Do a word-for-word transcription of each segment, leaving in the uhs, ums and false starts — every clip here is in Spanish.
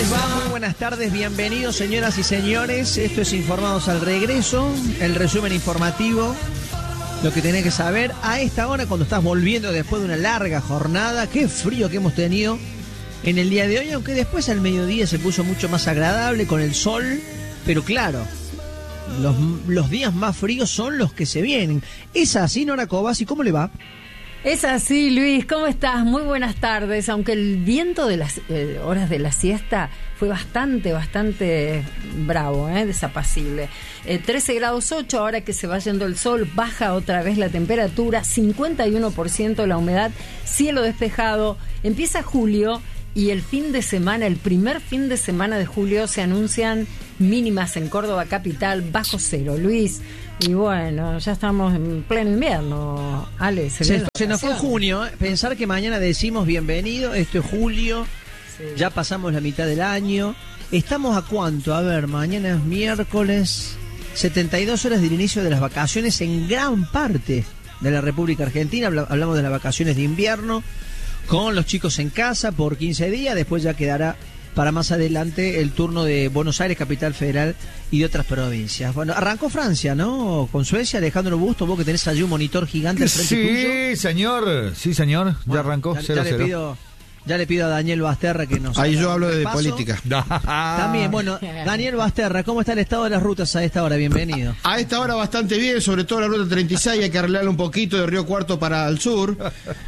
les va? Muy buenas tardes, bienvenidos señoras y señores. Esto es Informados al Regreso, el resumen informativo. Lo que tenés que saber a esta hora cuando estás volviendo después de una larga jornada. Qué frío que hemos tenido en el día de hoy, aunque después al mediodía se puso mucho más agradable con el sol. Pero claro, los, los días más fríos son los que se vienen. ¿Es así, Nora Cobas? ¿Y cómo le va? Es así, Luis, ¿cómo estás? Muy buenas tardes. Aunque el viento de las eh, horas de la siesta fue bastante, bastante bravo, ¿eh? desapacible. Eh, trece grados ocho, ahora que se va yendo el sol, baja otra vez la temperatura, cincuenta y uno por ciento la humedad, cielo despejado. Empieza julio y el fin de semana, el primer fin de semana de julio, se anuncian mínimas en Córdoba capital bajo cero, Luis. Y bueno, ya estamos en pleno invierno, Ale. Se, se, se nos fue junio, ¿eh? Pensar que mañana decimos bienvenido, esto es julio, sí. Ya pasamos la mitad del año. ¿Estamos a cuánto? A ver, mañana es miércoles, setenta y dos horas del inicio de las vacaciones en gran parte de la República Argentina. Hablamos de las vacaciones de invierno, con los chicos en casa por quince días, después ya quedará para más adelante el turno de Buenos Aires, capital federal, y de otras provincias. Bueno, arrancó Francia, ¿no? Con Suecia, Alejandro Busto, vos que tenés allí un monitor gigante al frente sí, tuyo. Sí, señor, sí, señor, ya bueno, arrancó ya, cero cero. Ya le pido, ya le pido a Daniel Basterra que nos... Ahí yo hablo de repaso. Política. También, bueno, Daniel Basterra, ¿cómo está el estado de las rutas a esta hora? Bienvenido. A esta hora bastante bien, sobre todo la ruta treinta y seis, hay que arreglarla un poquito de Río Cuarto para el sur.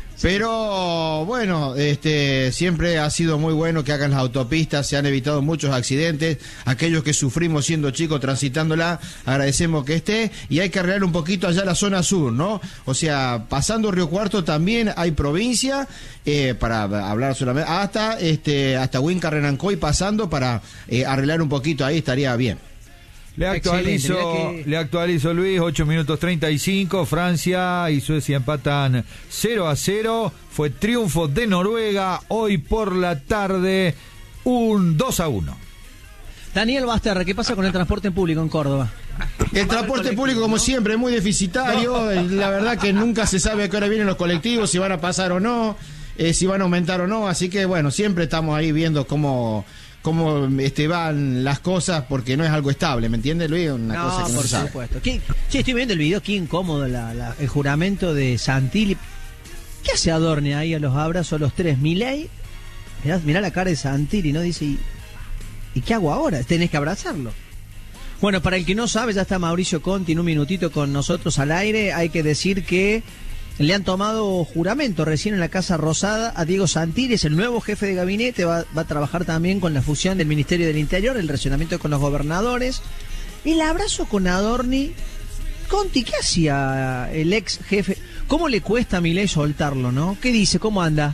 Pero bueno, este siempre ha sido muy bueno que hagan las autopistas, se han evitado muchos accidentes, aquellos que sufrimos siendo chicos transitándola, agradecemos que esté, y hay que arreglar un poquito allá la zona sur, ¿no? O sea, pasando Río Cuarto también hay provincia, eh, para hablar solamente, hasta este hasta Huinca, Renancoy, pasando para eh, arreglar un poquito ahí estaría bien. Le actualizo, que... le actualizo Luis, ocho minutos treinta y cinco, Francia y Suecia empatan cero a cero, fue triunfo de Noruega, hoy por la tarde un dos a uno. Daniel Basterra, ¿qué pasa con el transporte público en Córdoba? El transporte público, como siempre, es muy deficitario, la verdad que nunca se sabe a qué hora vienen los colectivos, si van a pasar o no, eh, si van a aumentar o no, así que bueno, siempre estamos ahí viendo cómo... cómo este, van las cosas, porque no es algo estable, ¿me entiendes, Luis? Una no, cosa que no por se sabe. supuesto. ¿Qué? Sí, estoy viendo el video, qué incómodo la, la, el juramento de Santilli. ¿Qué hace Adorni ahí a los abrazos los tres? Milei, mirá, mirá la cara de Santilli, ¿no? Dice, ¿y, ¿y qué hago ahora? Tenés que abrazarlo. Bueno, para el que no sabe, ya está Mauricio Conti en un minutito con nosotros al aire. Hay que decir que le han tomado juramento recién en la Casa Rosada a Diego Santilli, es el nuevo jefe de gabinete, va, va a trabajar también con la fusión del Ministerio del Interior, el relacionamiento con los gobernadores. El abrazo con Adorni. Conti, ¿qué hacía el ex jefe? ¿Cómo le cuesta a Milei soltarlo, no? ¿Qué dice? ¿Cómo anda?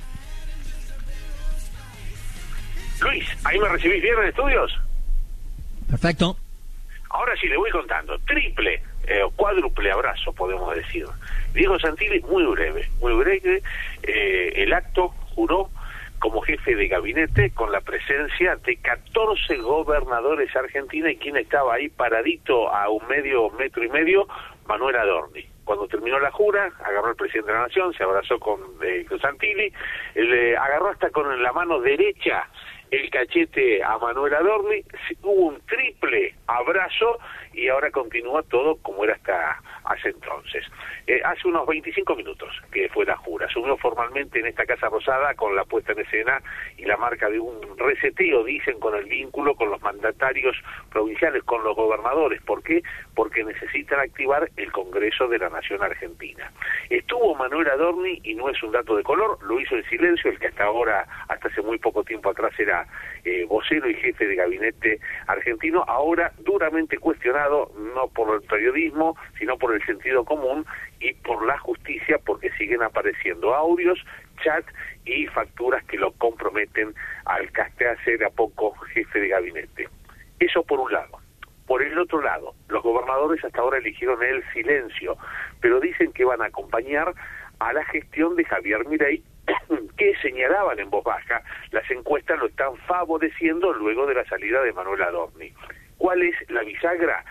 Luis, ¿ahí me recibís bien en estudios? Perfecto. Ahora sí, le voy contando. Triple eh, o cuádruple abrazo, podemos decir. Diego Santilli, muy breve, muy breve. Eh, el acto juró como jefe de gabinete con la presencia de catorce gobernadores argentinos, y quien estaba ahí paradito a un medio, metro y medio, Manuel Adorni. Cuando terminó la jura, agarró al presidente de la Nación, se abrazó con, eh, con Santilli, le agarró hasta con la mano derecha el cachete a Manuel Adorni, hubo un triple abrazo y ahora continúa todo como era hasta hace entonces. Eh, hace unos veinticinco minutos que fue la jura, asumió formalmente en esta Casa Rosada con la puesta en escena y la marca de un reseteo, dicen, con el vínculo con los mandatarios provinciales, con los gobernadores. ¿Por qué? Porque necesitan activar el Congreso de la Nación Argentina. Estuvo Manuel Adorni, y no es un dato de color, lo hizo en silencio, el que hasta ahora, hasta hace muy poco tiempo atrás era eh, vocero y jefe de gabinete argentino, ahora duramente cuestionado, no por el periodismo, sino por el sentido común y por la justicia, porque siguen apareciendo audios, chat y facturas que lo comprometen al que hasta hace a poco jefe de gabinete. Eso por un lado. Por el otro lado, los gobernadores hasta ahora eligieron el silencio, pero dicen que van a acompañar a la gestión de Javier Milei, que señalaban en voz baja, las encuestas lo están favoreciendo luego de la salida de Manuel Adorni. ¿Cuál es la bisagra? Que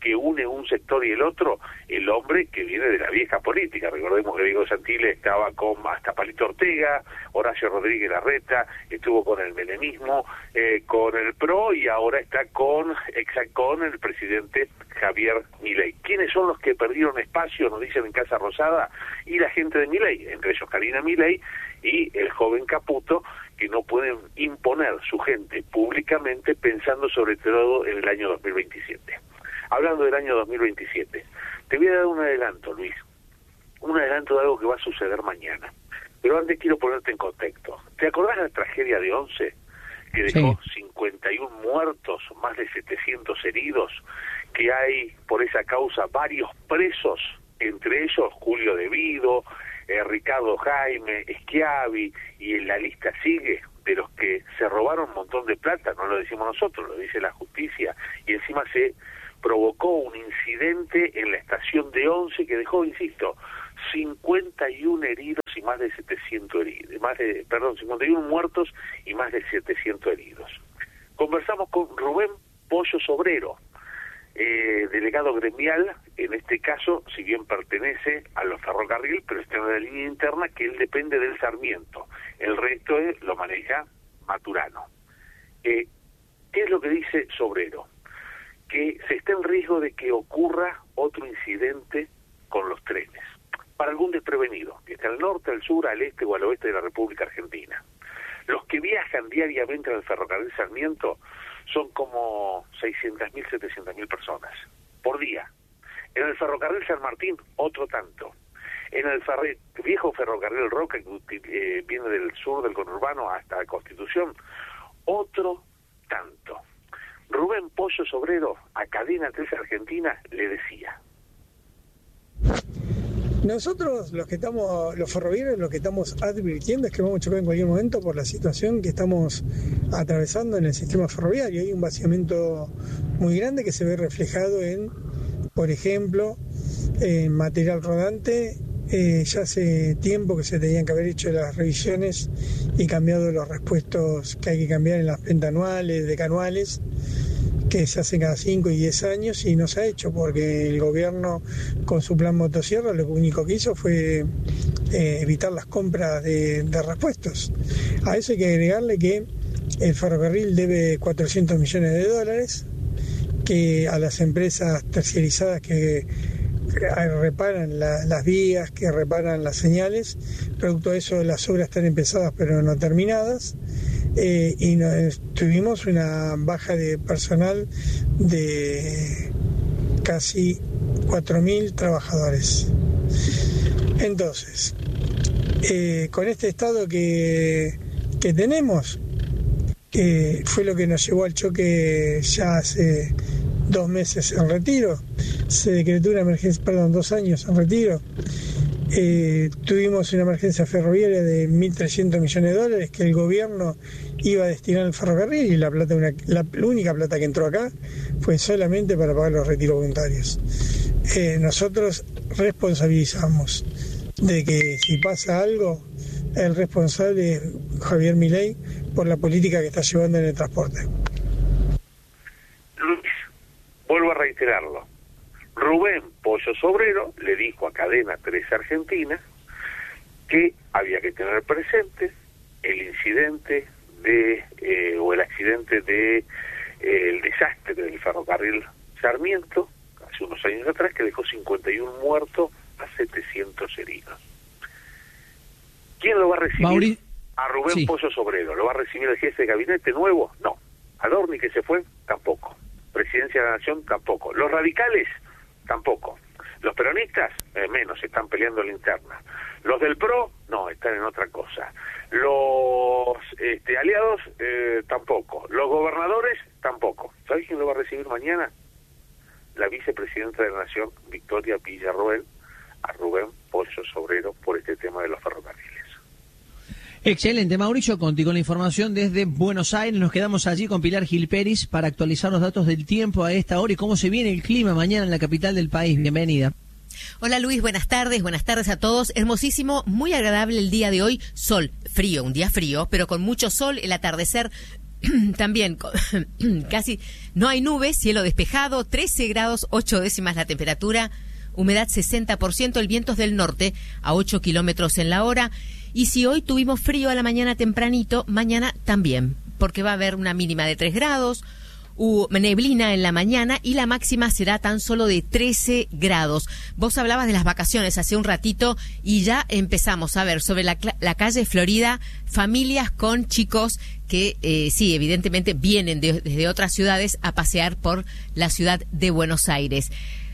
que une un sector y el otro, el hombre que viene de la vieja política. Recordemos que Diego Santilli estaba con hasta Palito Ortega, Horacio Rodríguez Larreta, estuvo con el menemismo, eh, con el P R O y ahora está con, exa, con el presidente Javier Milei. ¿Quiénes son los que perdieron espacio, nos dicen en Casa Rosada? Y la gente de Milei, entre ellos Karina Milei y el joven Caputo, que no pueden imponer su gente públicamente pensando sobre todo en el año dos mil veintisiete. Hablando del año dos mil veintisiete, te voy a dar un adelanto, Luis, un adelanto de algo que va a suceder mañana. Pero antes quiero ponerte en contexto. ¿Te acordás de la tragedia de Once? Que dejó sí. cincuenta y uno muertos, más de setecientos heridos, que hay por esa causa varios presos, entre ellos Julio De Vido, eh, Ricardo Jaime, Schiavi, y en la lista sigue de los que se robaron un montón de plata, no lo decimos nosotros, lo dice la justicia, y encima se provocó un incidente en la estación de Once que dejó, insisto, cincuenta y uno heridos y más de setecientos heridos, más de, perdón, cincuenta y uno muertos y más de setecientos heridos. Conversamos con Rubén Pollo Sobrero, eh, delegado gremial, en este caso, si bien pertenece a los ferrocarriles, pero está en una línea interna que él depende del Sarmiento. El resto es, lo maneja Maturano. Eh, ¿Qué es lo que dice Sobrero? Que se está en riesgo de que ocurra otro incidente con los trenes, para algún desprevenido, que está al norte, al sur, al este o al oeste de la República Argentina. Los que viajan diariamente en el ferrocarril Sarmiento son como seiscientas mil, setecientas mil personas por día. En el ferrocarril San Martín, otro tanto. En el ferre, viejo ferrocarril Roca, que eh, viene del sur del conurbano hasta Constitución, otro tanto. Rubén Pollo Sobrero, a Cadena tres Argentina, le decía: nosotros, los que estamos, los ferroviarios, lo que estamos advirtiendo es que vamos a chocar en cualquier momento por la situación que estamos atravesando en el sistema ferroviario. Hay un vaciamiento muy grande que se ve reflejado en, por ejemplo, en material rodante. Eh, ya hace tiempo que se tenían que haber hecho las revisiones y cambiado los repuestos que hay que cambiar en las ventanuales, decanuales, que se hacen cada cinco y diez años, y no se ha hecho porque el gobierno, con su plan motosierra, lo único que hizo fue eh, evitar las compras de, de repuestos. A eso hay que agregarle que el ferrocarril debe cuatrocientos millones de dólares, que a las empresas terciarizadas que reparan la, las vías, que reparan las señales. Producto de eso, las obras están empezadas pero no terminadas. Eh, y nos, tuvimos una baja de personal de casi cuatro mil trabajadores. Entonces, eh, con este estado que, que tenemos, que fue lo que nos llevó al choque ya hace dos meses en retiro, se decretó una emergencia, perdón, dos años en retiro. Eh, tuvimos una emergencia ferroviaria de mil trescientos millones de dólares que el gobierno iba a destinar al ferrocarril, y la plata una, la, la única plata que entró acá fue solamente para pagar los retiros voluntarios. Eh, nosotros responsabilizamos de que si pasa algo, el responsable es Javier Milei por la política que está llevando en el transporte. Luis, vuelvo a reiterarlo. Rubén Pollo Sobrero le dijo a Cadena tres Argentina que había que tener presente el incidente de eh, o el accidente de eh, el desastre del ferrocarril Sarmiento hace unos años atrás, que dejó cincuenta y uno muertos a setecientos heridos. ¿Quién lo va a recibir? Mauri... A Rubén sí. Pollo Sobrero. ¿Lo va a recibir el jefe de gabinete nuevo? No. Adorni, que se fue, tampoco. Presidencia de la Nación, tampoco. Los radicales, tampoco. Los peronistas, eh, menos, están peleando la interna. Los del P R O, no, están en otra cosa. Los este, aliados, eh, tampoco. Los gobernadores, tampoco. ¿Sabes quién lo va a recibir mañana? La vicepresidenta de la Nación, Victoria Villarroel, a Rubén Pollo Sobrero por este tema de los ferrocarriles. Excelente, Mauricio Conti, con la información desde Buenos Aires. Nos quedamos allí con Pilar Gil Peris para actualizar los datos del tiempo a esta hora y cómo se viene el clima mañana en la capital del país. Bienvenida. Hola Luis, buenas tardes, buenas tardes a todos. Hermosísimo, muy agradable el día de hoy. Sol, frío, un día frío, pero con mucho sol, el atardecer también casi no hay nubes, cielo despejado, trece grados, ocho décimas la temperatura, humedad sesenta por ciento, el viento es del norte a ocho kilómetros en la hora. Y si hoy tuvimos frío a la mañana tempranito, mañana también, porque va a haber una mínima de tres grados, u neblina en la mañana y la máxima será tan solo de trece grados. Vos hablabas de las vacaciones hace un ratito y ya empezamos a ver sobre la, la calle Florida familias con chicos que eh, sí, evidentemente vienen de, desde otras ciudades a pasear por la ciudad de Buenos Aires.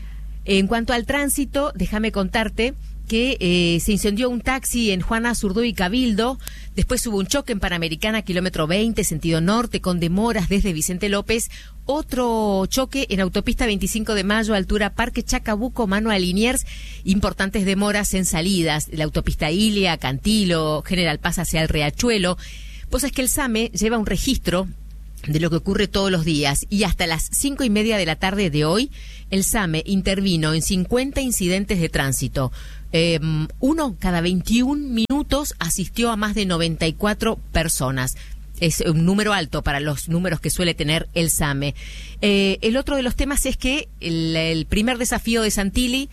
En cuanto al tránsito, déjame contarte que eh, se incendió un taxi en Juana Azurduy y Cabildo, después hubo un choque en Panamericana, kilómetro veinte, sentido norte, con demoras desde Vicente López, otro choque en autopista veinticinco de mayo, altura Parque Chacabuco, mano a Liniers, importantes demoras en salidas, la autopista Ilia, Cantilo, General Paz hacia el Riachuelo. Pues es que el SAME lleva un registro de lo que ocurre todos los días y hasta las cinco y media de la tarde de hoy el SAME intervino en cincuenta incidentes de tránsito. Eh, uno cada veintiún minutos asistió a más de noventa y cuatro personas. Es un número alto para los números que suele tener el SAME. Eh, el otro de los temas es que el, el primer desafío de Santilli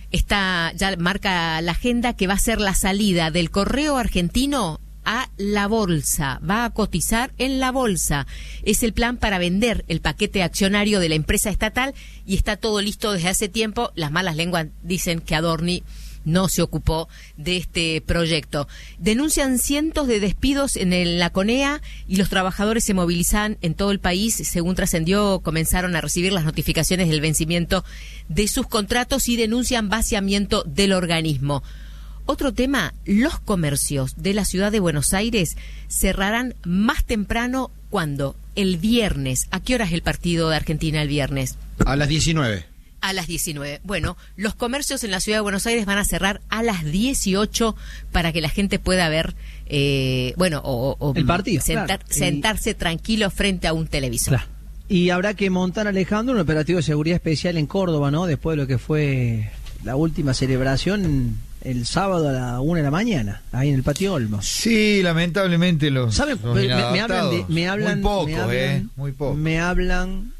está, ya marca la agenda, que va a ser la salida del correo argentino a la bolsa, va a cotizar en la bolsa. Es el plan para vender el paquete accionario de la empresa estatal y está todo listo desde hace tiempo. Las malas lenguas dicen que Adorni no se ocupó de este proyecto. Denuncian cientos de despidos en el, la CONEA y los trabajadores se movilizan en todo el país. Según trascendió, comenzaron a recibir las notificaciones del vencimiento de sus contratos y denuncian vaciamiento del organismo. Otro tema, los comercios de la ciudad de Buenos Aires cerrarán más temprano. ¿Cuándo? El viernes. ¿A qué hora es el partido de Argentina el viernes? A las diecinueve. A las diecinueve. Bueno, los comercios en la ciudad de Buenos Aires van a cerrar a las dieciocho para que la gente pueda ver, eh, bueno, o, o el partido, sentar, claro. sentarse y... tranquilo frente a un televisor. Claro. Y habrá que montar, Alejandro, un operativo de seguridad especial en Córdoba, ¿no? Después de lo que fue la última celebración el sábado a la una de la mañana, ahí en el Patio Olmos. Sí, lamentablemente los, ¿Saben? los Me, me hablan de, me hablan, muy poco, me hablan, eh, muy poco. Me hablan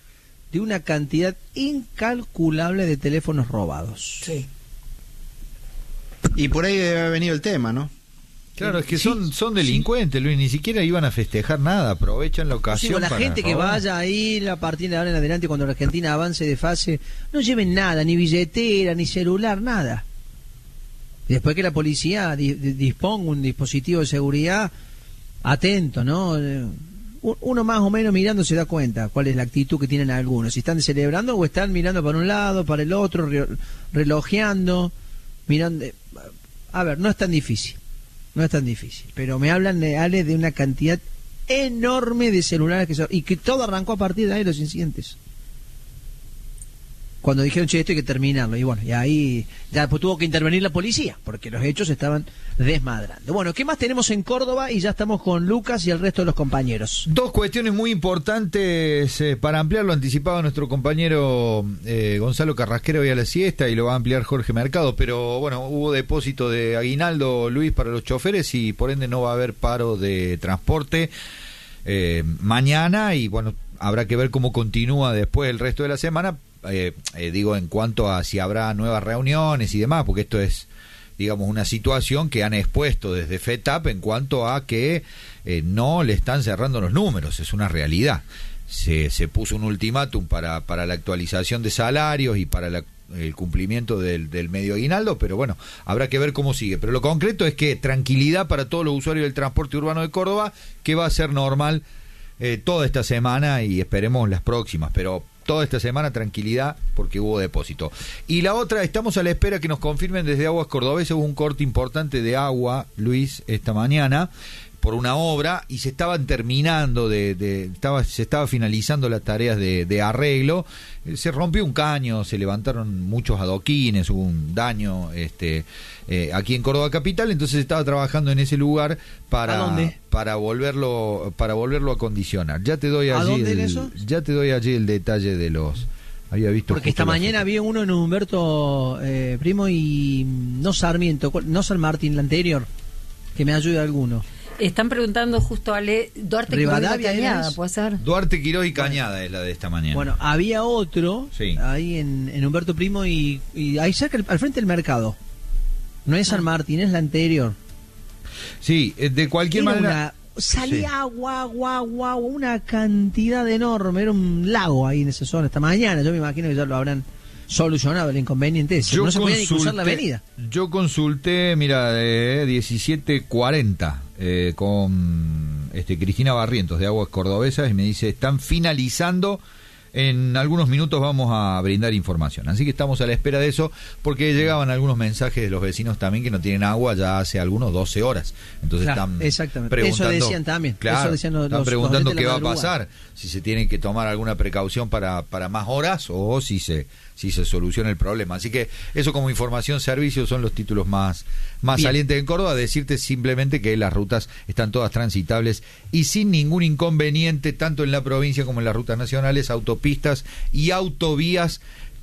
de una cantidad incalculable de teléfonos robados. Sí. Y por ahí debe haber venido el tema, ¿no? Claro, es que Sí, son son delincuentes, Luis, ni siquiera iban a festejar nada, aprovechan la ocasión. Digo, la para gente que robar. vaya ahí a partir de ahora en adelante, cuando la Argentina avance de fase, no lleven nada, ni billetera, ni celular, nada. Y después que la policía di, di, disponga un dispositivo de seguridad, atento, ¿no? Uno más o menos mirando se da cuenta cuál es la actitud que tienen algunos, si están celebrando o están mirando para un lado, para el otro, re, relojeando, mirando. A ver, no es tan difícil, no es tan difícil, pero me hablan de, Ale, de una cantidad enorme de celulares que se, y que todo arrancó a partir de ahí los incidentes. Cuando dijeron, che, esto hay que terminarlo, y bueno, y ahí ya pues, tuvo que intervenir la policía, porque los hechos estaban desmadrando. Bueno, ¿qué más tenemos en Córdoba? Y ya estamos con Lucas y el resto de los compañeros. Dos cuestiones muy importantes eh, para ampliar, lo anticipaba nuestro compañero eh, Gonzalo Carrasquero hoy a la siesta y lo va a ampliar Jorge Mercado, pero bueno, hubo depósito de aguinaldo, Luis, para los choferes y por ende no va a haber paro de transporte eh, mañana y bueno, habrá que ver cómo continúa después el resto de la semana. Eh, eh, digo, en cuanto a si habrá nuevas reuniones y demás, porque esto es, digamos, una situación que han expuesto desde FETAP en cuanto a que eh, no le están cerrando los números, es una realidad. Se, se puso un ultimátum para, para la actualización de salarios y para la, el cumplimiento del, del medio aguinaldo, pero bueno, habrá que ver cómo sigue. Pero lo concreto es que tranquilidad para todos los usuarios del transporte urbano de Córdoba, que va a ser normal eh, toda esta semana y esperemos las próximas, pero toda esta semana tranquilidad porque hubo depósito. Y la otra, estamos a la espera que nos confirmen desde Aguas Cordobesas, hubo un corte importante de agua, Luis, esta mañana por una obra y se estaban terminando de, de estaba se estaba finalizando las tareas de, de arreglo. Se rompió un caño, se levantaron muchos adoquines, hubo un daño este eh, aquí en Córdoba capital, entonces se estaba trabajando en ese lugar para ¿A dónde? para volverlo para volverlo a acondicionar. Ya te doy ¿A allí dónde el, eso? ya te doy allí el detalle de los había visto porque esta mañana había uno en Humberto eh, Primo y no Sarmiento, no San Martín, la anterior, que me ayude alguno. Están preguntando justo a Ale, Duarte Quiroz y Cañada, ¿puede ser? Duarte Quiroz y Cañada bueno, es la de esta mañana. Bueno, había otro sí. ahí en, en Humberto Primo y, y ahí cerca, al frente del mercado. No es San Martín, es la anterior. Sí, de cualquier era manera... Una, salía sí. agua, agua, agua, una cantidad enorme. Era un lago ahí en esa zona esta mañana. Yo me imagino que ya lo habrán solucionado el inconveniente ese. Yo no se consulté, podía ni cruzar la avenida. Yo consulté, mira, de diecisiete cuarenta eh, con este Cristina Barrientos de Aguas Cordobesas y me dice, están finalizando. En algunos minutos vamos a brindar información. Así que estamos a la espera de eso, porque llegaban algunos mensajes de los vecinos también que no tienen agua ya hace algunos doce horas. Entonces claro, están exactamente. preguntando. Eso decían también. Claro, eso decían los, están los, preguntando los qué va a pasar, si se tienen que tomar alguna precaución para, para más horas o si se si se soluciona el problema. Así que eso como información, servicio, son los títulos más, más salientes en Córdoba. Decirte simplemente que las rutas están todas transitables y sin ningún inconveniente, tanto en la provincia como en las rutas nacionales, autopistas y autovías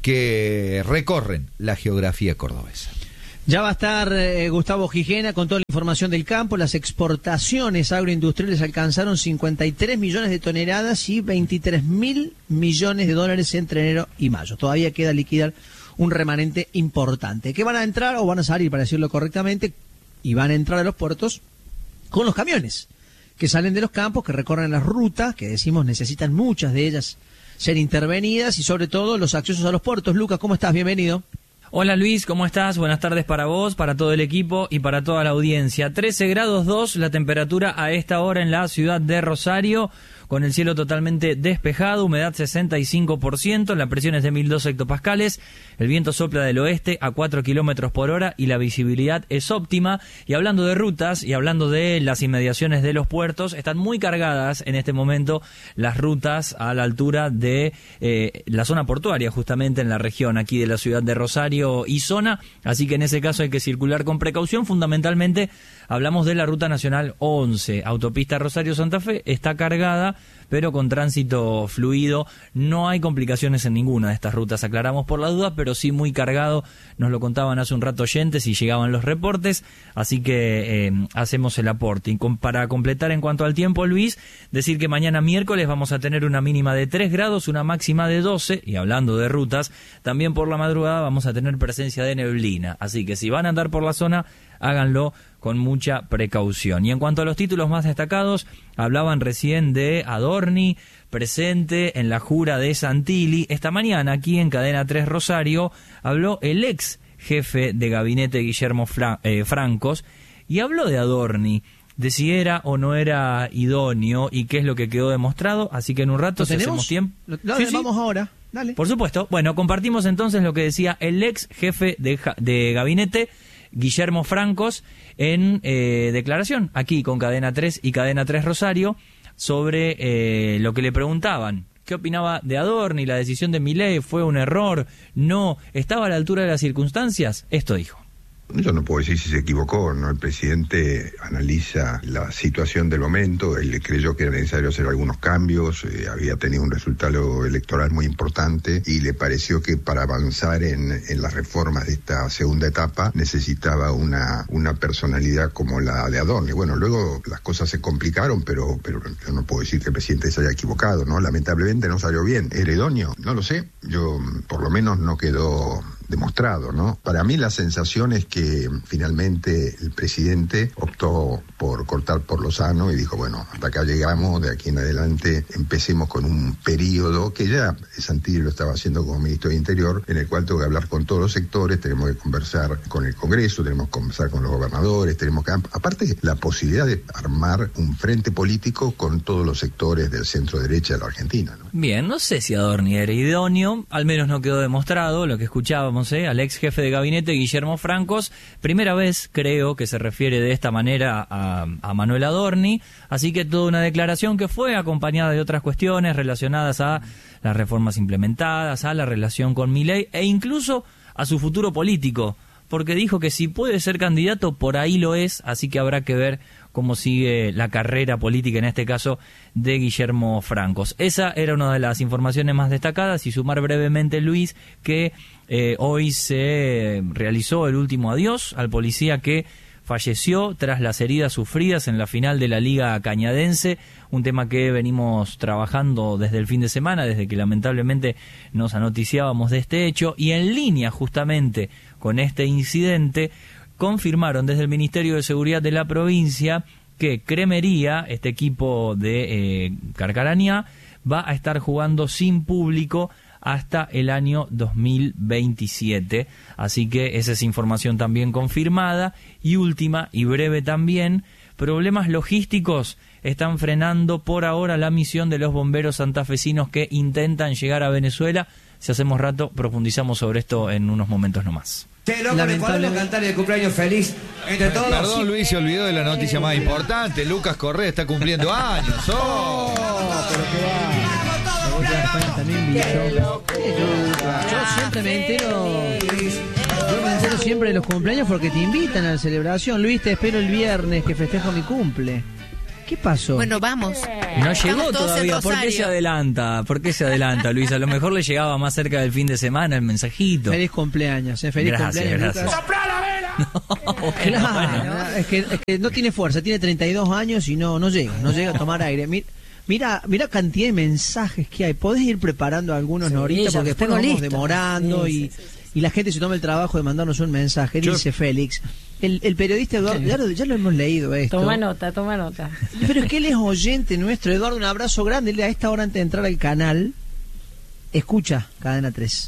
que recorren la geografía cordobesa. Ya va a estar eh, Gustavo Gijena con toda la información del campo. Las exportaciones agroindustriales alcanzaron cincuenta y tres millones de toneladas y veintitrés mil millones de dólares entre enero y mayo. Todavía queda liquidar un remanente importante. ¿Qué van a entrar o van a salir, para decirlo correctamente? Y van a entrar a los puertos con los camiones que salen de los campos, que recorren las rutas, que decimos necesitan muchas de ellas ser intervenidas y sobre todo los accesos a los puertos. Lucas, ¿cómo estás? Bienvenido. Hola Luis, ¿cómo estás? Buenas tardes para vos, para todo el equipo y para toda la audiencia. trece grados dos la temperatura a esta hora en la ciudad de Rosario, con el cielo totalmente despejado, humedad sesenta y cinco por ciento, la presión es de mil dos hectopascales, el viento sopla del oeste a cuatro kilómetros por hora y la visibilidad es óptima. Y hablando de rutas y hablando de las inmediaciones de los puertos, están muy cargadas en este momento las rutas a la altura de eh, la zona portuaria, justamente en la región aquí de la ciudad de Rosario y zona, así que en ese caso hay que circular con precaución. Fundamentalmente hablamos de la ruta nacional once, autopista Rosario-Santa Fe, está cargada, pero con tránsito fluido. No hay complicaciones en ninguna de estas rutas, aclaramos por la duda, pero sí muy cargado. Nos lo contaban hace un rato oyentes y llegaban los reportes, así que eh, hacemos el aporte. Y con, para completar en cuanto al tiempo, Luis, decir que mañana miércoles vamos a tener una mínima de tres grados, una máxima de doce, y hablando de rutas, también por la madrugada vamos a tener presencia de neblina, así que si van a andar por la zona, háganlo con mucha precaución. Y en cuanto a los títulos más destacados, hablaban recién de Adorni, presente en la jura de Santilli. Esta mañana, aquí en Cadena tres Rosario, habló el ex jefe de gabinete Guillermo Fra- eh, Francos, y habló de Adorni, de si era o no era idóneo y qué es lo que quedó demostrado. Así que en un rato, si hacemos tiempo... Lo, lo sí, vamos sí. ahora, dale. Por supuesto. Bueno, compartimos entonces lo que decía el ex jefe de, de gabinete Guillermo Francos en eh, declaración aquí con Cadena tres y Cadena tres Rosario sobre eh, lo que le preguntaban. ¿Qué opinaba de Adorni? ¿La decisión de Milei fue un error? ¿No? ¿Estaba a la altura de las circunstancias? Esto dijo. Yo no puedo decir si se equivocó, ¿no? El presidente analiza la situación del momento, él creyó que era necesario hacer algunos cambios, eh, había tenido un resultado electoral muy importante y le pareció que para avanzar en, en las reformas de esta segunda etapa necesitaba una, una personalidad como la de Adorni. Bueno, luego las cosas se complicaron, pero, pero yo no puedo decir que el presidente se haya equivocado, ¿no? Lamentablemente no salió bien. ¿Era idóneo? No lo sé, yo por lo menos no quedó demostrado, ¿no? Para mí la sensación es que finalmente el presidente optó por cortar por lo sano y dijo, bueno, hasta acá llegamos, de aquí en adelante empecemos con un periodo que ya Santilli lo estaba haciendo como ministro de Interior, en el cual tengo que hablar con todos los sectores, tenemos que conversar con el Congreso, tenemos que conversar con los gobernadores, tenemos que, aparte, la posibilidad de armar un frente político con todos los sectores del centro derecha de la Argentina, ¿no? Bien, no sé si Adorni era idóneo, al menos no quedó demostrado lo que escuchábamos, ¿eh? Al ex jefe de gabinete Guillermo Francos. Primera vez, creo, que se refiere de esta manera a, a Manuel Adorni, así que toda una declaración que fue acompañada de otras cuestiones relacionadas a las reformas implementadas, a la relación con Milei e incluso a su futuro político, porque dijo que si puede ser candidato, por ahí lo es, así que habrá que ver cómo sigue la carrera política, en este caso, de Guillermo Francos. Esa era una de las informaciones más destacadas, y sumar brevemente, Luis, que eh, hoy se realizó el último adiós al policía que falleció tras las heridas sufridas en la final de la Liga Cañadense, un tema que venimos trabajando desde el fin de semana, desde que lamentablemente nos anoticiábamos de este hecho, y en línea justamente con este incidente, confirmaron desde el Ministerio de Seguridad de la provincia que Cremería, este equipo de eh, Carcarañá, va a estar jugando sin público hasta el año dos mil veintisiete, así que esa es información también confirmada. Y última y breve también, problemas logísticos están frenando por ahora la misión de los bomberos santafesinos que intentan llegar a Venezuela. Si hacemos rato, profundizamos sobre esto en unos momentos nomás. Che, loco, ¿le podemos cantar el cumpleaños feliz entre todos? Perdón, Luis, se olvidó de la noticia más importante. Lucas Correa está cumpliendo años. ¡Oh! Pero qué va. También yo, yo siempre me entero. Yo me entero siempre de los cumpleaños porque te invitan a la celebración. Luis, te espero el viernes que festejo mi cumple. ¿Qué pasó? Bueno, vamos. No llegó todavía. ¿Por qué se adelanta? ¿Por qué se adelanta, Luis? A lo mejor le llegaba más cerca del fin de semana el mensajito. Feliz cumpleaños, ¿eh? Feliz gracias, cumpleaños. Gracias. ¡Sopla la vela! No, claro, bueno. es, que, es que no tiene fuerza. Tiene treinta y dos años y no, no llega. No llega a tomar aire. Mira, mira, mira cantidad de mensajes que hay. Podés ir preparando algunos, sí, Norita, porque después nos vamos demorando sí, y... Sí, sí. Y la gente se toma el trabajo de mandarnos un mensaje. Yo, dice Félix, el, el periodista Eduardo, ya lo, ya lo hemos leído esto. Toma nota, toma nota. Pero es que él es oyente nuestro. Eduardo, un abrazo grande. Él a esta hora antes de entrar al canal, escucha Cadena tres.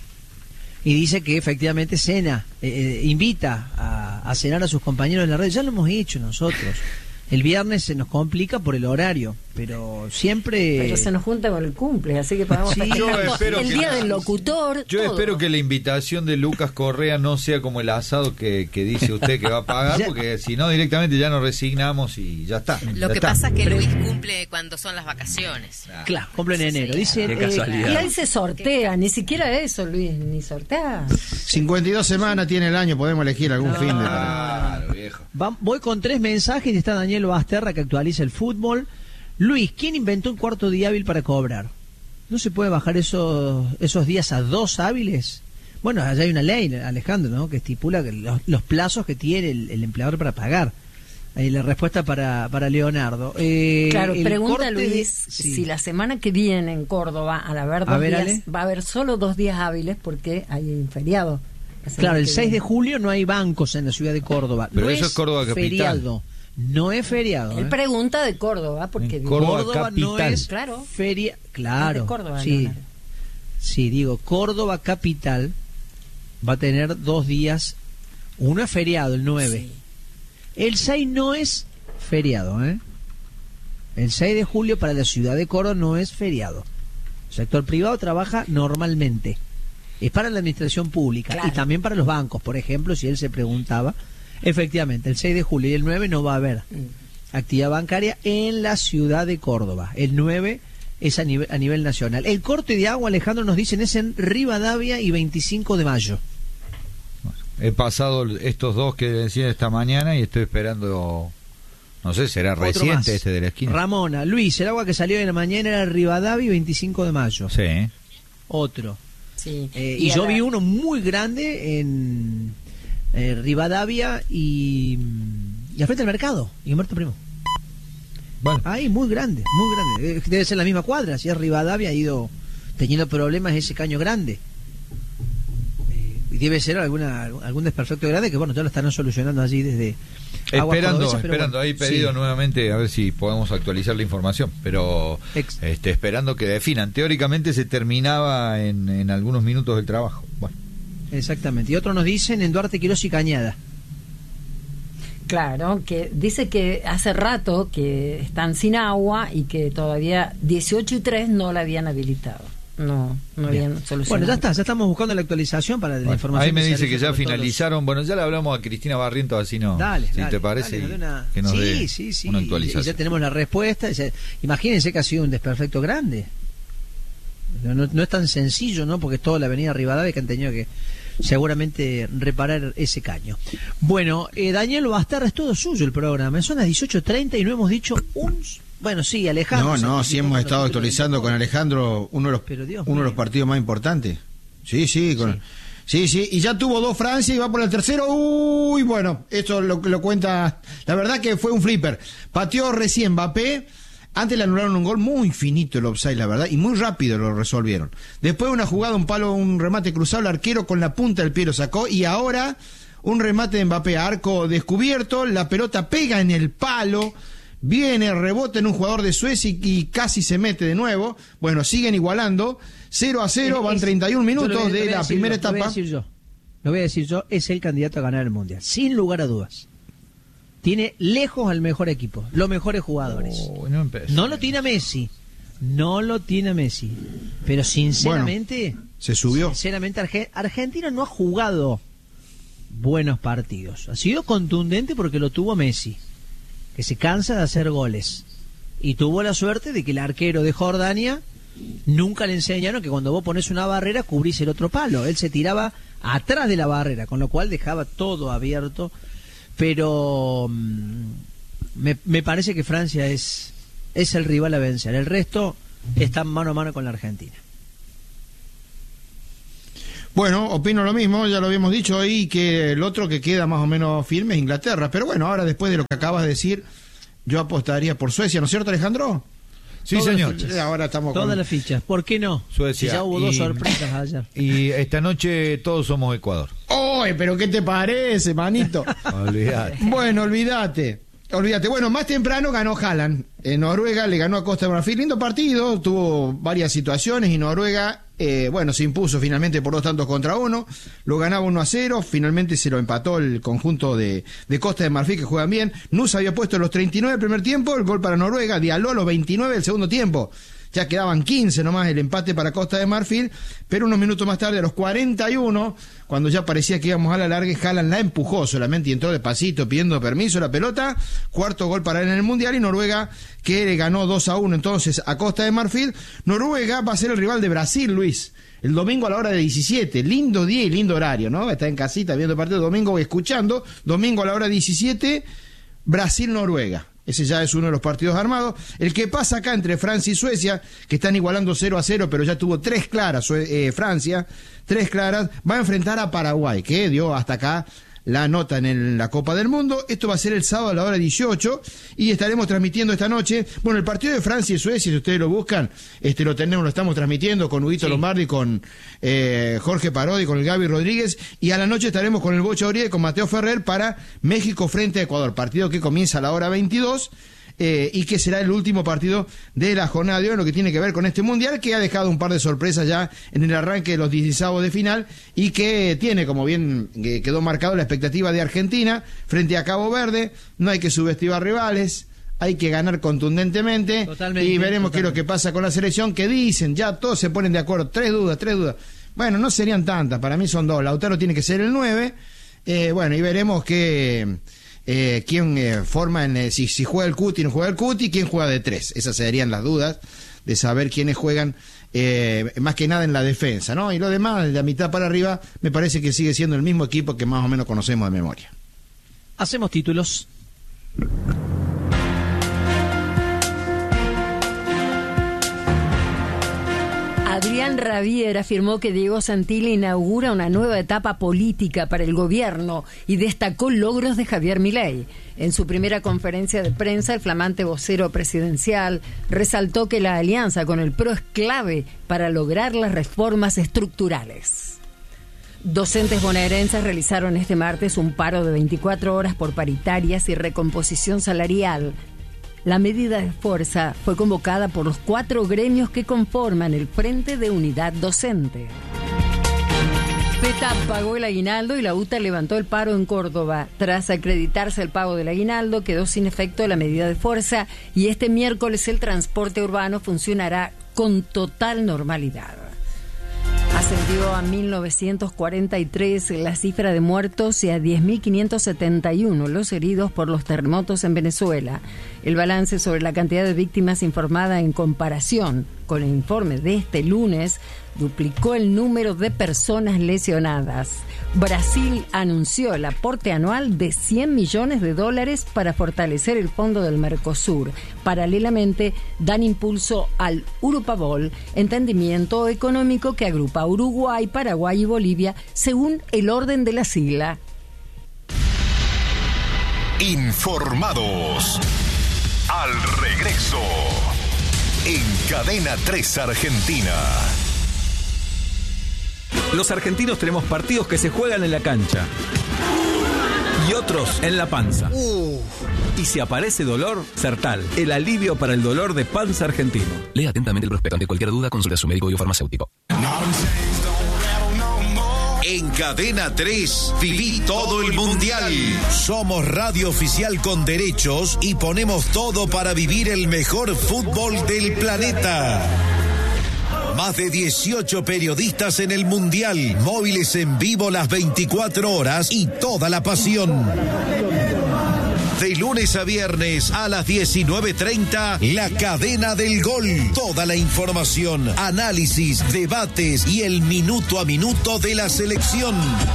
Y dice que efectivamente cena, eh, invita a, a cenar a sus compañeros en la red. Ya lo hemos hecho nosotros. El viernes se nos complica por el horario, pero siempre... Pero se nos junta con el cumple, así que podemos sí, festejar el día del locutor. Yo todo. espero que la invitación de Lucas Correa no sea como el asado que, que dice usted que va a pagar, porque si no directamente ya nos resignamos y ya está. Lo ya que está. pasa es que Luis cumple cuando son las vacaciones. Claro, cumple en enero. Dice, Qué casualidad. Eh, y ahí se sortea, ni siquiera eso, Luis, ni sortea. cincuenta y dos semanas tiene el año, podemos elegir algún no. fin de... Claro, viejo. Va, voy con tres mensajes y está Daniel Basterra que actualiza el fútbol. Luis, ¿quién inventó un cuarto día hábil para cobrar? ¿No se puede bajar esos, esos días a dos hábiles? Bueno, allá hay una ley, Alejandro, ¿no?, que estipula que los, los plazos que tiene el, el empleador para pagar. Ahí la respuesta para, para Leonardo. Eh, claro, pregunta corte, Luis sí. si la semana que viene en Córdoba, al haber dos a ver, días, Ale. va a haber solo dos días hábiles porque hay un feriado. Claro, el seis de julio no hay bancos en la ciudad de Córdoba. Pero no eso es Córdoba capital. Feriado. No es feriado. Él ¿eh? pregunta de Córdoba porque en Córdoba, Córdoba no capital. es claro. feria. Claro. Es de Córdoba, sí. Leonardo. Sí, digo, Córdoba capital va a tener dos días. Uno es feriado, el nueve. Sí. El seis no es feriado, ¿eh? El seis de julio para la ciudad de Córdoba no es feriado. El sector privado trabaja normalmente. Es para la administración pública, claro, y también para los bancos. Por ejemplo, si él se preguntaba, efectivamente, el seis de julio y el nueve no va a haber mm. actividad bancaria en la ciudad de Córdoba. El nueve es a nivel, a nivel nacional. El corte de agua, Alejandro, nos dicen, es en Rivadavia y veinticinco de mayo. He pasado estos dos que decían esta mañana y estoy esperando, no sé, será Otro reciente más. este de la esquina. Ramona, Luis, el agua que salió de la mañana era Rivadavia y veinticinco de mayo. Sí. Otro. Sí. Eh, y y yo la... vi uno muy grande en eh, Rivadavia y, y al frente del mercado, y Humberto Primo. Bueno. Ahí, muy grande, muy grande. Eh, Debe ser la misma cuadra, si es Rivadavia, ha ido teniendo problemas ese caño grande. Eh, y debe ser alguna algún desperfecto grande que, bueno, ya lo estarán solucionando allí desde... Esperando, Cordobesa, esperando, bueno, ahí pedido sí. nuevamente a ver si podemos actualizar la información, pero Ex. este, esperando que definan. Teóricamente se terminaba en, en algunos minutos del trabajo. Bueno. Exactamente. Y otros nos dicen en Duarte, Quirós y Cañada. Claro, que dice que hace rato que están sin agua y que todavía dieciocho y tres no la habían habilitado. No, no habían solucionado. Bueno, ya está, ya estamos buscando la actualización para Bueno, la información. ahí me que dice se que ya realiza por todos finalizaron. Bueno, ya le hablamos a Cristina Barrientos, así no. Dale, si dale, te parece, dale, una... que nos sí, dé sí, sí. una Y actualización. ya tenemos la respuesta. Ya... Imagínense que ha sido un desperfecto grande. No, no, no es tan sencillo, ¿no? Porque es toda la avenida Rivadavia que han tenido que seguramente reparar ese caño. Bueno, eh, Daniel Bastarra, es todo suyo el programa. Son las dieciocho treinta y no hemos dicho un... Bueno, sí, Alejandro. No, no, sí hemos estado actualizando con Alejandro uno de los, Pero Dios uno de los mío. partidos más importantes. Sí, sí, con, Sí. Sí, sí, y ya tuvo dos Francia y va por el tercero. Uy, bueno, esto lo, lo cuenta. La verdad que fue un flipper. Pateó recién Mbappé. Antes le anularon un gol muy finito el offside, la verdad, y muy rápido lo resolvieron. Después una jugada, un palo, un remate cruzado, el arquero con la punta del pie lo sacó. Y ahora un remate de Mbappé, arco descubierto, la pelota pega en el palo. Viene, rebota en un jugador de Suecia y, y casi se mete de nuevo. Bueno, siguen igualando. cero a cero, van treinta y un minutos voy, de la primera yo, etapa. Lo voy a decir yo. Lo voy a decir yo, es el candidato a ganar el Mundial. Sin lugar a dudas. Tiene lejos al mejor equipo, los mejores jugadores. Oh, no, no lo tiene a Messi. No lo tiene a Messi. Pero sinceramente... Bueno, se subió. Sinceramente, Arge- Argentina no ha jugado buenos partidos. Ha sido contundente porque lo tuvo Messi, que se cansa de hacer goles, y tuvo la suerte de que el arquero de Jordania nunca le enseñaron que cuando vos pones una barrera cubrís el otro palo. Él se tiraba atrás de la barrera, con lo cual dejaba todo abierto. Pero mmm, me, me parece que Francia es, es el rival a vencer. El resto está mano a mano con la Argentina. Bueno, opino lo mismo, ya lo habíamos dicho ahí, que el otro que queda más o menos firme es Inglaterra. Pero bueno, ahora después de lo que acabas de decir, yo apostaría por Suecia, ¿no es cierto, Alejandro? Sí, Todas señor. Las fichas. Ahora estamos Todas con... las fichas. ¿Por qué no? Suecia. Si ya hubo y, dos sorpresas ayer. Y esta noche todos somos Ecuador. ¡Oye, pero qué te parece, manito! Olvídate. Bueno, olvídate. Olvídate. Bueno, más temprano ganó Haaland. En Noruega le ganó a Costa de Marfil. Lindo partido, tuvo varias situaciones y Noruega, eh, bueno, se impuso finalmente por dos tantos contra uno. Lo ganaba uno a cero. Finalmente se lo empató el conjunto de, de Costa de Marfil, que juegan bien. Nus había puesto los treinta y nueve del primer tiempo, el gol para Noruega. Diallo los veintinueve del segundo tiempo. Ya quedaban quince nomás el empate para Costa de Marfil, pero unos minutos más tarde, a los cuarenta y uno, cuando ya parecía que íbamos a la larga, Haaland la empujó solamente y entró despacito pidiendo permiso la pelota. Cuarto gol para él en el Mundial, y Noruega, que le ganó dos a uno entonces a Costa de Marfil. Noruega va a ser el rival de Brasil, Luis, el domingo a la hora de diecisiete. Lindo día y lindo horario, ¿no? Está en casita viendo el partido, domingo escuchando, domingo a la hora diecisiete, Brasil-Noruega. Ese ya es uno de los partidos armados. El que pasa acá entre Francia y Suecia, que están igualando cero a cero, pero ya tuvo tres claras eh, Francia, tres claras, va a enfrentar a Paraguay, que dio hasta acá la nota en el, la Copa del Mundo. Esto va a ser el sábado a la hora dieciocho y estaremos transmitiendo esta noche. Bueno, el partido de Francia y Suecia, si ustedes lo buscan, este lo tenemos, lo estamos transmitiendo con Huguito sí. Lombardi, con eh, Jorge Parodi, con el Gaby Rodríguez, y a la noche estaremos con el Bocha Uribe y con Mateo Ferrer para México frente a Ecuador, partido que comienza a la hora veintidós. Eh, y que será el último partido de la jornada de hoy, lo que tiene que ver con este Mundial, que ha dejado un par de sorpresas ya en el arranque de los dieciseisavos de final, y que tiene, como bien eh, quedó marcado, la expectativa de Argentina frente a Cabo Verde. No hay que subestimar rivales, hay que ganar contundentemente. Totalmente, y veremos totalmente. Qué es lo que pasa con la selección, que dicen, ya todos se ponen de acuerdo, tres dudas, tres dudas. Bueno, no serían tantas, para mí son dos. Lautaro tiene que ser el nueve, eh, bueno, y veremos que... Eh, quién eh, forma en, eh, si, si juega el Cuti, no juega el Cuti, quién juega de tres. Esas serían las dudas de saber quiénes juegan eh, más que nada en la defensa, ¿no? Y lo demás, de la mitad para arriba, me parece que sigue siendo el mismo equipo que más o menos conocemos de memoria. Hacemos títulos. Adrián Rabier afirmó que Diego Santilli inaugura una nueva etapa política para el gobierno y destacó logros de Javier Milei. En su primera conferencia de prensa, el flamante vocero presidencial resaltó que la alianza con el P R O es clave para lograr las reformas estructurales. Docentes bonaerenses realizaron este martes un paro de veinticuatro horas por paritarias y recomposición salarial. La medida de fuerza fue convocada por los cuatro gremios que conforman el Frente de Unidad Docente. FETAP pagó el aguinaldo y la U T A levantó el paro en Córdoba. Tras acreditarse el pago del aguinaldo, quedó sin efecto la medida de fuerza y este miércoles el transporte urbano funcionará con total normalidad. Ascendió a mil novecientos cuarenta y tres la cifra de muertos y a diez mil quinientos setenta y uno los heridos por los terremotos en Venezuela. El balance sobre la cantidad de víctimas informada en comparación con el informe de este lunes, duplicó el número de personas lesionadas. Brasil anunció el aporte anual de cien millones de dólares para fortalecer el fondo del Mercosur. Paralelamente, dan impulso al Urupabol, entendimiento económico que agrupa Uruguay, Paraguay y Bolivia, según el orden de la sigla. Informados. Al regreso. En Cadena tres Argentina. Los argentinos tenemos partidos que se juegan en la cancha y otros en la panza. Uh. Y si aparece dolor, Sertal, el alivio para el dolor de panza argentino. Lea atentamente el prospecto. Ante cualquier duda, consulte a su médico y farmacéutico. En Cadena tres, viví todo el mundial. Somos radio oficial con derechos y ponemos todo para vivir el mejor fútbol del planeta. Más de dieciocho periodistas en el mundial, móviles en vivo las veinticuatro horas y toda la pasión. De lunes a viernes a las diecinueve treinta, La Cadena del Gol. Toda la información, análisis, debates y el minuto a minuto de la selección.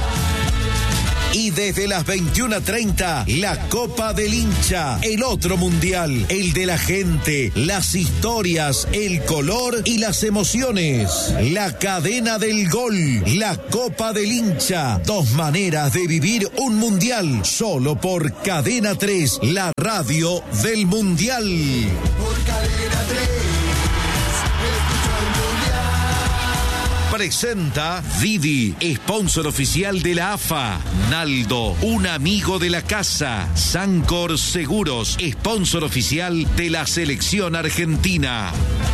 Y desde las veintiuna treinta, la Copa del Hincha, el otro mundial, el de la gente, las historias, el color y las emociones. La Cadena del Gol, la Copa del Hincha, dos maneras de vivir un mundial, solo por Cadena tres, la radio del mundial. Por Cadena tres. Presenta Didi, sponsor oficial de la A F A. Naldo, un amigo de la casa. Sancor Seguros, sponsor oficial de la selección argentina.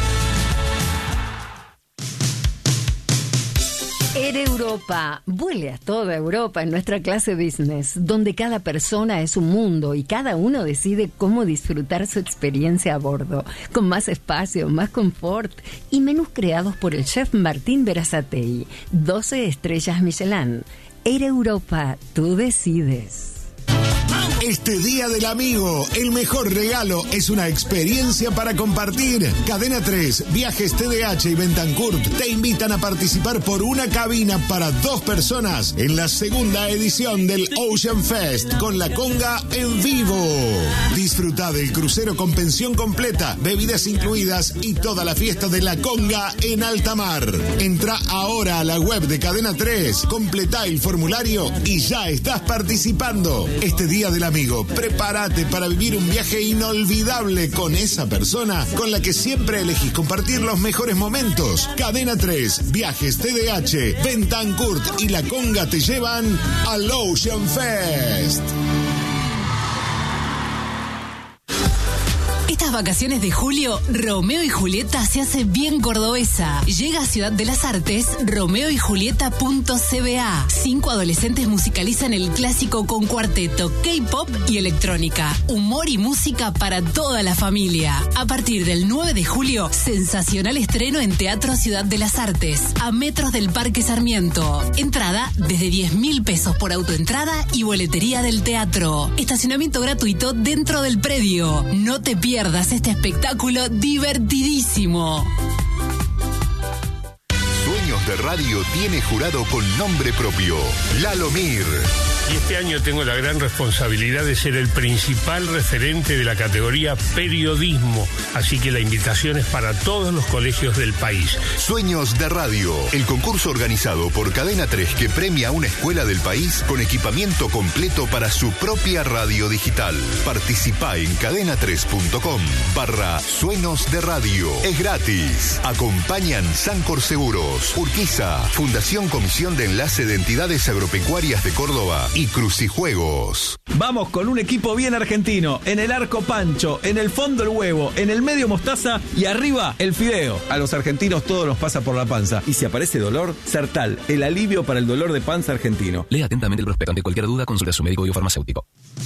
Air Europa, vuele a toda Europa en nuestra clase business, donde cada persona es un mundo y cada uno decide cómo disfrutar su experiencia a bordo, con más espacio, más confort y menús creados por el chef Martín Berazategui, doce estrellas Michelin. Air Europa, tú decides. Este Día del Amigo, el mejor regalo es una experiencia para compartir. Cadena tres, Viajes T D H y Bentancourt te invitan a participar por una cabina para dos personas en la segunda edición del Ocean Fest con la conga en vivo. Disfruta del crucero con pensión completa, bebidas incluidas y toda la fiesta de la conga en alta mar. Entra ahora a la web de Cadena tres, completa el formulario y ya estás participando. Este Día del Amigo, prepárate para vivir un viaje inolvidable con esa persona con la que siempre elegís compartir los mejores momentos. Cadena tres, Viajes T D H, Bentancourt y la conga te llevan al Ocean Fest. Estas vacaciones de julio, Romeo y Julieta se hace bien cordobesa. Llega a Ciudad de las Artes, romeo y julieta punto c b a. Cinco adolescentes musicalizan el clásico con cuarteto, K-pop y electrónica. Humor y música para toda la familia. A partir del nueve de julio, sensacional estreno en Teatro Ciudad de las Artes, a metros del Parque Sarmiento. Entrada desde diez mil pesos por autoentrada y boletería del teatro. Estacionamiento gratuito dentro del predio. No te pierdas este espectáculo divertidísimo. Sueños de Radio tiene jurado con nombre propio, Lalo Mir. Y este año tengo la gran responsabilidad de ser el principal referente de la categoría periodismo, así que la invitación es para todos los colegios del país. Sueños de Radio, el concurso organizado por Cadena tres que premia a una escuela del país con equipamiento completo para su propia radio digital. Participá en cadena tres punto com barra Sueños de Radio. Es gratis. Acompañan Sancor Seguros, Urquiza, Fundación Comisión de Enlace de Entidades Agropecuarias de Córdoba y Crucijuegos. Vamos con un equipo bien argentino. En el arco Pancho, en el fondo el huevo, en el medio mostaza y arriba el fideo. A los argentinos todo nos pasa por la panza. Y si aparece dolor, Sertal, el alivio para el dolor de panza argentino. Lea atentamente el prospecto. Ante cualquier duda, consulte a su médico y farmacéutico.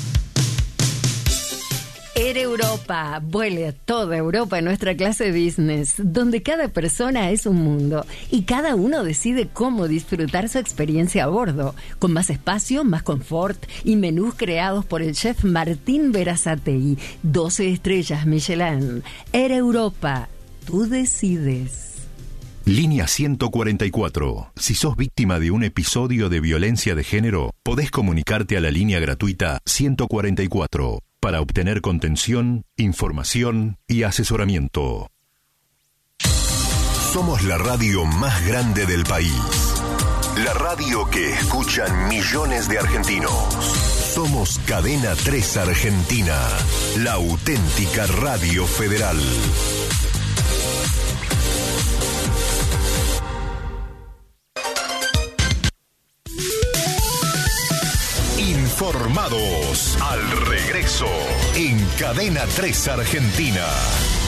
Air Europa, vuele a toda Europa en nuestra clase business, donde cada persona es un mundo y cada uno decide cómo disfrutar su experiencia a bordo, con más espacio, más confort y menús creados por el chef Martín Berazategui, doce estrellas Michelin. Air Europa, Tú decides. Línea ciento cuarenta y cuatro. Si sos víctima de un episodio de violencia de género, podés comunicarte a la línea gratuita ciento cuarenta y cuatro para obtener contención, información y asesoramiento. Somos la radio más grande del país. La radio que escuchan millones de argentinos. Somos Cadena tres Argentina, la auténtica radio federal. Informados al regreso en Cadena tres Argentina.